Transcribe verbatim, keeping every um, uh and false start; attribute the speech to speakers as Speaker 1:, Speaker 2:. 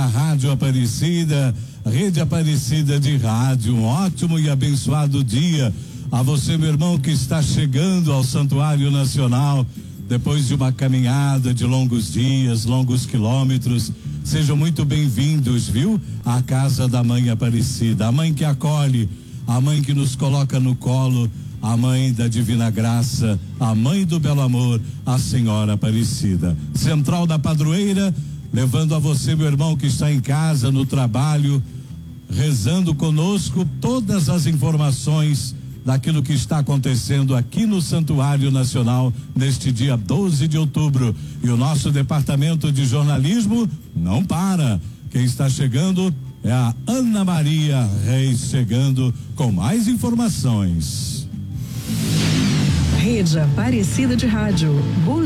Speaker 1: da Rádio Aparecida, Rede Aparecida de Rádio. Um ótimo e abençoado dia a você, meu irmão, que está chegando ao Santuário Nacional depois de uma caminhada de longos dias, longos quilômetros. Sejam muito bem-vindos, viu? À casa da Mãe Aparecida, a mãe que acolhe, a mãe que nos coloca no colo, a mãe da Divina Graça, a mãe do Belo Amor, a Senhora Aparecida. Central da Padroeira, levando a você, meu irmão, que está em casa, no trabalho, rezando conosco todas as informações daquilo que está acontecendo aqui no Santuário Nacional neste dia doze de outubro. E o nosso departamento de jornalismo não para. Quem está chegando é a Ana Maria Reis, chegando com mais informações.
Speaker 2: Rede Aparecida de Rádio.